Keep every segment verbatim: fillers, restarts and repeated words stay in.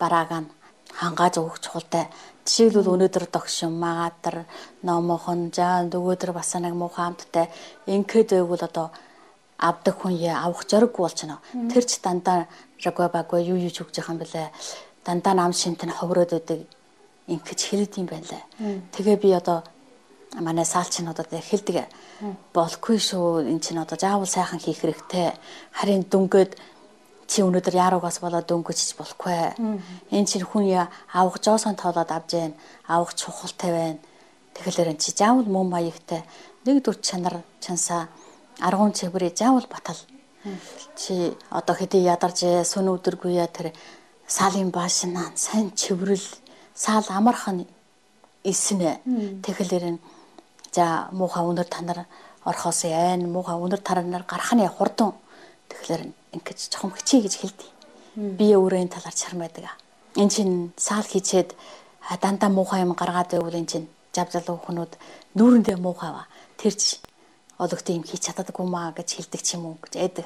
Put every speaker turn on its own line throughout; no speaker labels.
бараагаа хангааж өгөх чухалтай. Жишээлбэл өнөөдөр догшин магатар номохон за нөгөөдөр бас нэг муухай амттай ингээд байвал одоо авдаг хүн яа авах зориггүй болчихно. Тэр ч дандаа жагва багва юу юу ч өгж байгаа юм бэлээ. Дандаа нам шинт нь ховроод байдаг ингэж хэлээд юм байлаа. Тэгээ би одоо манай саалчнуудад хэлдэг болохгүй шүү. Энд чинь одоо заавал сайхан хийх хэрэгтэй. Харин дүнгээд чи өнөөдөр яаруугаас болоод дөнгөж болохгүй. Энд чинь хүн яа авах жоосон тоолоод авж जैन. Авах чухалтай байна. Тэгэхээр чи заавал мөн маягтай нэг дүр чанар чансаа аргун чиврээ заавал батал. Чи одоо хэдий ядарч сүн өдөргүй яа тэр саалын баашнаа сайн чиврэл саал амархан эснэ. Тэгэхээр за муухай өнөр танаар орхоос яан муухай өнөр таранаар гарахны хурдан. Тэгэхээр ингэж чухам хичээ гэж хэлдэг. Би өөрөө энэ талаар чармаадаг. Энд чинь саал хийчээд дандаа муухай юм гаргаад байвал энэ чинь жав залуу хүмүүс нүүрэндээ муухай ба. Тэр чи ологт юм хийж чаддаггүй маа гэж хэлдэг ч юм уу гэж айдаг.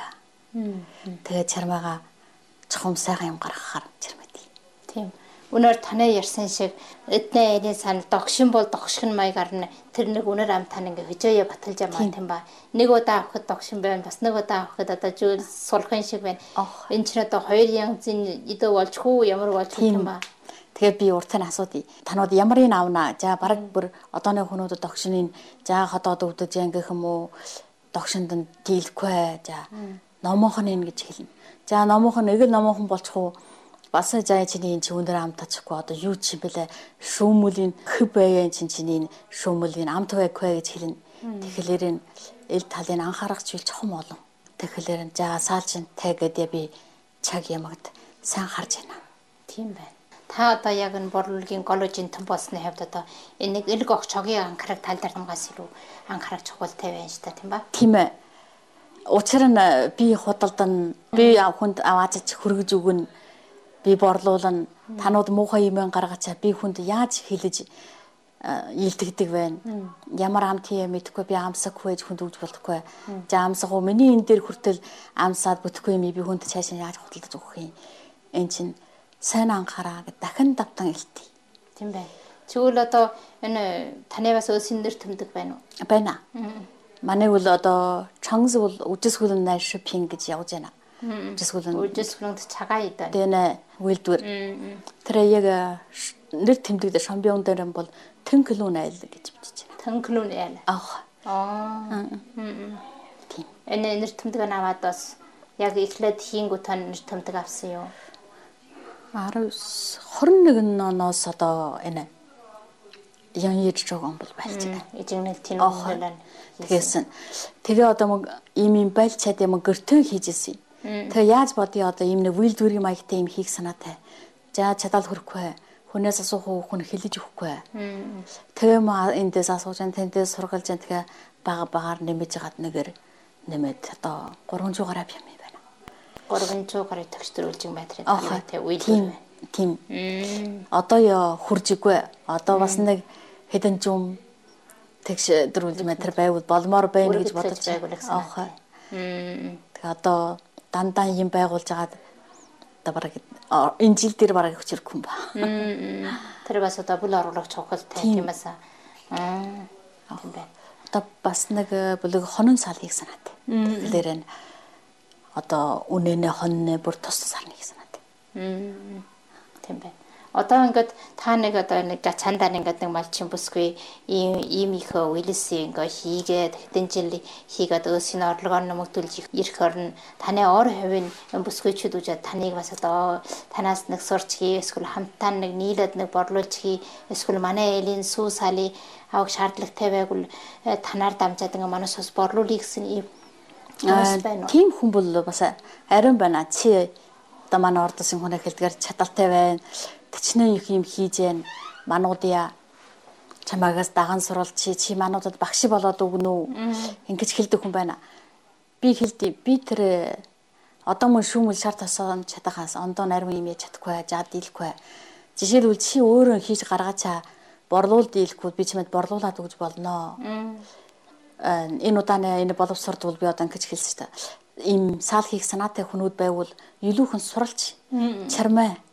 Тэгээд чармаага чухам сайхан юм гаргахаар чармаадаг.
Тийм. Өнөр танаа ярьсан шиг эднээ эний сан догшин бол догшин маягаар нь тэр нэг өнөр ам тань ингээ хөжөөе баталж ямаа тийм ба. Нэг удаа авахд догшин байна. Бас нэг удаа авахд одоо зүйл сулхын шиг байна. Энэ ч одоо хоёр янзын идэ болчихгүй ямар болчих юм ба.
Тэгээд би урт нь асуудъя. Танууд ямарыг авнаа. За бараг бүр одооны хүмүүд догшиныг за ходоод өвдөж ангих юм уу? Догшинд нь дийлэхгүй. За номоохон ин гэж хэлнэ. За номоохон нэг л номоохон болчихгүй. Бас заа чиний энэ чи өндөр ам тачихгүй одоо юу ч юм бэлээ шүүмүлийн хөв байян чин чиний шүүмүлийн амт байхгүй гэж хэлнэ. Тэгэхээр энэ эл талын анхаарах зүйл чухам олон. Тэгэхээр за саалжинтай гэдэг би чаг ямагд сайн харж байна.
Тийм байна. Та одоо яг энэ борлуулгийн голожин том болсны хувьд одоо энэ нэг элэг огч хогийн анхаарах тал дармгаас илүү анхаарах чухалтай байна шүү дээ тийм ба?
Тийм ээ. Учир нь би худалдан би хүнд авааж хөргөж өгнө. Би борлуулна. Танууд муухай юм гаргачаа би хүнд яаж хэлэж илтгэдэг байна. Ямар амт юм мэдхгүй би амсаг хөөж хүнд өгж болохгүй. За амсагуу миний энэ дээр хүртэл амсаад бүтэхгүй юм би хүнд цаашаа яаж худалдаж өгөх юм. Энд чинь сайн анхаараа гэд дахин давтан илтий.
Тийм байна. Тэгвэл одоо энэ таны бас өсийн нэр тэмдэг байна уу?
Байна. Манай бол одоо чангс бол үжисгүлэн найр шопинг гэж явж байна.
Үжисгүлэн үжисгүлэнд цагаа идэв.
Тэнэ үйлдвэр. Тэр яг нэр тэмдэгдэр шампион дээр бол тэнклүүн айл гэж бичиж байна.
Тэнклүүн айл.
Аа.
Аа. Тийм. Энэ нэр тэмдэг аваад бас яг эхлээд хийнгүү тань нэр тэмдэг авсан юу?
арван нэг оноос одоо энэ ян яж жогон бол байлж байна.
Эжигнэл тийм үнэлэн.
Тэгсэн. Тэгээ одоо ийм юм байлчаад юм гэртэн хийжсэн. Тэгээ яаж бодъё одоо ийм нэг үйлдвэрийн маягтай юм хийх санаатай. За чадал хөрөхгүй. Хүнээс асуух уу хүн хэлж өгөхгүй. Тэгээ ма эндээс асууж ан тэндээс сургалж ан тэгээ бага багаар нэмэж гад нэгээр нэмээд одоо гурван зуун гараа юм байна.
гурван зуун гарыг төгсдрүүлж юм байтраа тэ үйлдвэр.
Тийм. Одоо яа хуржиггүй. Одоо бас нэг хэдэн зуун тэгш дөрвөлж метр байвал болмоор байна гэж бодож байгаа. Тэгээ одоо дандаа юм байгуулж агаад одоо бараг энэ жил дээр бараг хүчрэхгүй юм ба.
Тэр бас одоо бүл оруулах чухалтай тийм эсэ. Аа. Тийм байна.
Одоо бас нэг бүлэг хонон сал хийх санаатай. Тэгэхээр энэ одоо үнэнэ хонны бүр тус сарны хийх санаатай.
Тийм байна. Одоо ингээд та нэг одоо нэг чандаа ингээд нэг малчин бүсгүй ийм ийм их үйлсээ ингээд хийгээд хэдэн жил хийгээд өсийн орлогоор нэмэгдүүлж ирэх орн таны ор хувийн бүсгүйчүүд үжээ таныг бас одоо танаас нэг сурч хий эсвэл хамтаа нэг нийлээд нэг борлуулж хий эсвэл манай элийн сүү сали авах шаардлагатай байгвал танаар дамжаад ингээд манаас бас борлуулъя гэсэн ийм
тийм хүн бол бас ариун байна. Чи одоо манай ордосын хүн хэлдгээр чадaltaй байна. Тэчнээ их юм хийж гэн мануудаа чамаагаас даган сурвалж чи чи мануудад багш болоод өгнө үү ингэж хэлдэг хүн байна. Би хэлдэг би тэр одоо мөн шүүмэл шарт асуун чадахаас ондоо нарийн юм яж чадахгүй жаа дийлэхгүй. Жишээлбэл чи өөрөө хийж гаргаачаа борлуул дийлэхгүй би чамд борлуулад өгж болно. Энэ удааны энэ боловсролд бол би одоо ингэж хэлсэн шүү дээ. Им саал хийх санаатай хүмүүс байвал илүүхэн суралж чармаа